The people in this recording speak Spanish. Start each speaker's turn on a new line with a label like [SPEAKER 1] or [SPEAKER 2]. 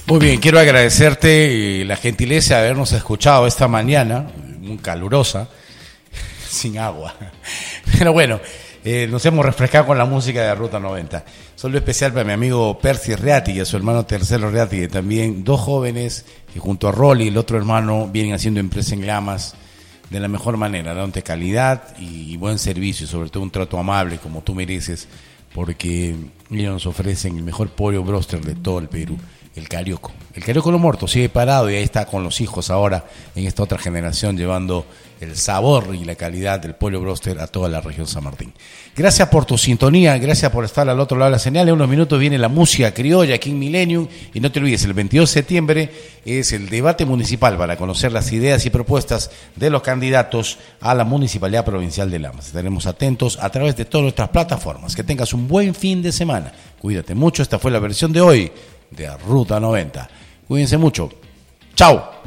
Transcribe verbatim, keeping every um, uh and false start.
[SPEAKER 1] Muy bien, quiero agradecerte la gentileza de habernos escuchado esta mañana, muy calurosa, sin agua. Pero bueno, eh, nos hemos refrescado con la música de Ruta noventa. Solo especial para mi amigo Percy Reati y a su hermano Tercero Reati, también dos jóvenes que junto a Rolly, el otro hermano, vienen haciendo empresa en Lamas de la mejor manera, dándote calidad y buen servicio, y sobre todo un trato amable como tú mereces, porque ellos nos ofrecen el mejor pollo broster de todo el Perú. El Carioco. El Carioco Lo Muerto sigue parado y ahí está con los hijos ahora en esta otra generación llevando el sabor y la calidad del pollo broster a toda la región San Martín. Gracias por tu sintonía, gracias por estar al otro lado de la señal. En unos minutos viene la música criolla aquí en Millennium y no te olvides, el veintidós de septiembre es el debate municipal para conocer las ideas y propuestas de los candidatos a la Municipalidad Provincial de Lamas. Estaremos atentos a través de todas nuestras plataformas. Que tengas un buen fin de semana. Cuídate mucho, esta fue la versión de hoy de Ruta noventa. Cuídense mucho. Chao.